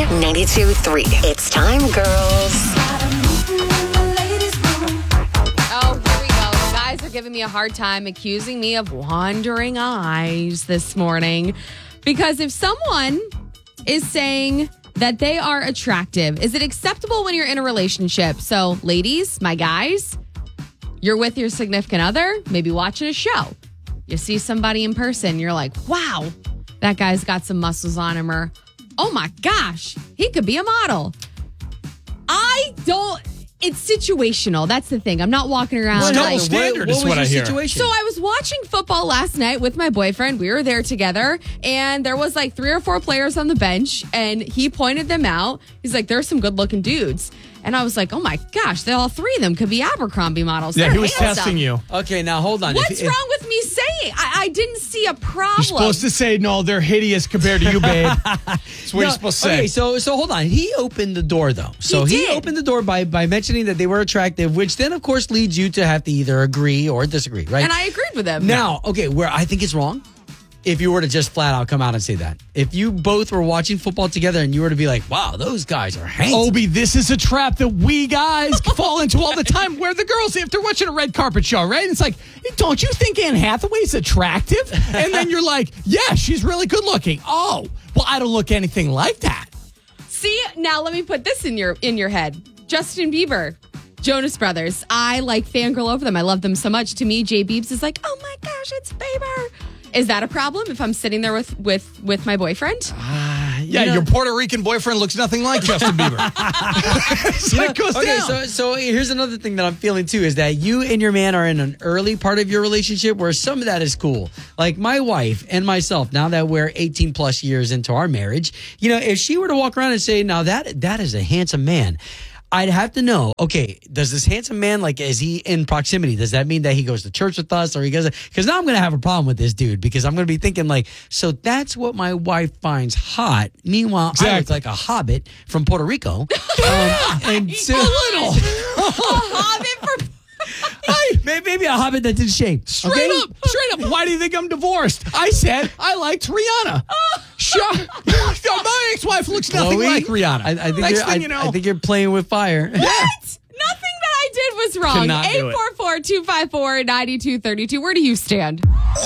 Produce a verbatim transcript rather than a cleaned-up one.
ninety-two point three. It's time, girls. Oh, here we go. You guys are giving me a hard time accusing me of wandering eyes this morning. Because if someone is saying that they are attractive, is it acceptable when you're in a relationship? So, ladies, my guys, you're with your significant other, maybe watching a show. You see somebody in person, you're like, wow, that guy's got some muscles on him, or oh my gosh, he could be a model. I don't, it's situational. That's the thing. I'm not walking around Well, like, double standard is what I hear. so I was watching football last night with my boyfriend. We were there together, and there was like three or four players on the bench, and he pointed them out. He's like, there's some good-looking dudes. And I was like, oh my gosh, they all three of them could be Abercrombie models. Yeah, They're he was handsome. testing you. Okay, now hold on. What's If- if- wrong with me saying? I, I didn't see a problem. You're supposed to say, no, they're hideous compared to you, babe. That's what No, you're supposed to say. Okay, so so hold on. He opened the door though. So He he, did. opened the door by by mentioning that they were attractive, which then of course leads you to have to either agree or disagree, right? And I agreed with him. Now, okay, where I think it's wrong, if you were to just flat out come out and say that. If you both were watching football together and you were to be like, wow, those guys are handsome. Obi, this is a trap that we guys fall into all the time, where the girls, if they're watching a red carpet show, right? And it's like, don't you think Anne Hathaway's attractive? And then you're like, yeah, she's really good looking. Oh, well, I don't look anything like that. See, now let me put this in your in your head. Justin Bieber, Jonas Brothers. I like fangirl over them. I love them so much. To me, Jay Biebs is like, oh my gosh, it's Bieber. Is that a problem if I'm sitting there with with with my boyfriend? Yeah, know- your Puerto Rican boyfriend looks nothing like Justin Bieber. So You know, it goes okay, down. so so here's another thing that I'm feeling too is that you and your man are in an early part of your relationship where some of that is cool. Like my wife and myself, now that we're eighteen plus years into our marriage, you know, if she were to walk around and say, now that that is a handsome man, I'd have to know, okay, does this handsome man, like, is he in proximity? Does that mean that he goes to church with us or he goes, because now I'm going to have a problem with this dude because I'm going to be thinking like, so that's what my wife finds hot. Meanwhile, I look Exactly. like a hobbit from Puerto Rico. um, and so, a little. a hobbit for... Hey, May- maybe a hobbit that did shape. straight okay? up, straight up. Why do you think I'm divorced? I said I liked Rihanna. Sure. My ex-wife looks nothing Chloe, like Rihanna. I, I think Next you're, thing I, you know, I think you're playing with fire. yeah. What? Nothing that I did was wrong. Cannot do it. eight four four, two five four, nine two three two. Where do you stand?